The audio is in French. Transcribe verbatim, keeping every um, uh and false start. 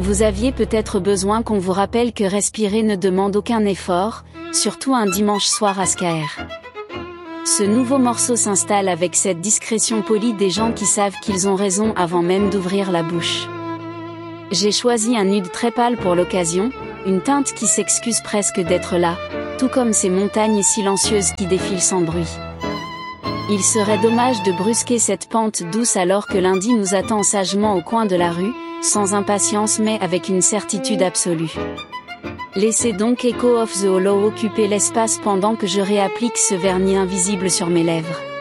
Vous aviez peut-être besoin qu'on vous rappelle que respirer ne demande aucun effort, surtout un dimanche soir à Skaer. Ce nouveau morceau s'installe avec cette discrétion polie des gens qui savent qu'ils ont raison avant même d'ouvrir la bouche. J'ai choisi un nude très pâle pour l'occasion, une teinte qui s'excuse presque d'être là, tout comme ces montagnes silencieuses qui défilent sans bruit. Il serait dommage de brusquer cette pente douce alors que lundi nous attend sagement au coin de la rue, sans impatience mais avec une certitude absolue. Laissez donc Echo of the Hollow occuper l'espace pendant que je réapplique ce vernis invisible sur mes lèvres.